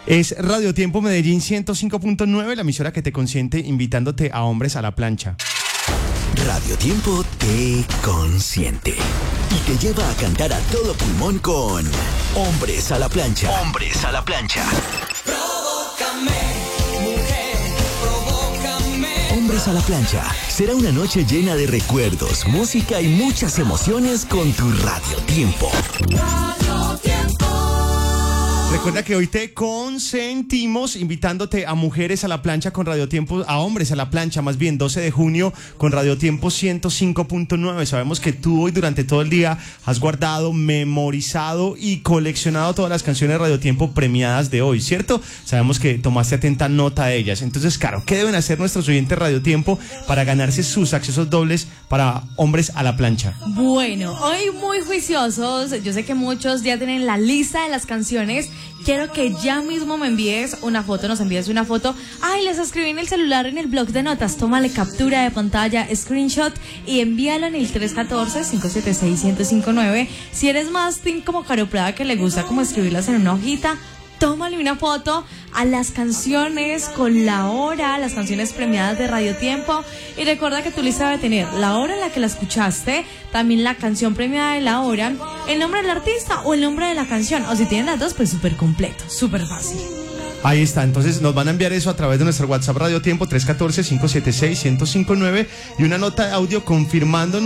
Es Radio Tiempo Medellín 105.9, la emisora que te consiente invitándote a hombres a la plancha. Radio Tiempo te consiente y te lleva a cantar a todo pulmón con Hombres a la Plancha. Hombres a la Plancha. Provócame, mujer, provócame. Hombres a la Plancha. Será una noche llena de recuerdos, música y muchas emociones con tu Radio Tiempo. Radio Tiempo. Recuerda que hoy te consentimos invitándote a mujeres a la plancha con Radio Tiempo, a hombres a la plancha, más bien 12 de junio con Radio Tiempo 105.9. Sabemos que tú hoy durante todo el día has guardado, memorizado y coleccionado todas las canciones de Radio Tiempo premiadas de hoy, ¿cierto? Sabemos que tomaste atenta nota de ellas. Entonces, claro, ¿qué deben hacer nuestros oyentes de Radio Tiempo para ganarse sus accesos dobles para hombres a la plancha? Bueno, hoy muy juiciosos. Yo sé que muchos ya tienen la lista de las canciones. Quiero que ya mismo me envíes una foto, nos envíes una foto. Ay, les escribí en el celular, en el blog de notas. Tómale captura de pantalla, screenshot y envíalo en el 314-576-1059. Si eres más team como Caro Prada, que le gusta como escribirlas en una hojita, tómale una foto a las canciones con la hora, las canciones premiadas de Radio Tiempo. Y recuerda que tu lista debe tener la hora en la que la escuchaste, también la canción premiada de la hora, el nombre del artista o el nombre de la canción. O si tienen las dos, pues súper completo, súper fácil. Ahí está, entonces nos van a enviar eso a través de nuestro WhatsApp Radio Tiempo 314-576-1059 y una nota de audio confirmando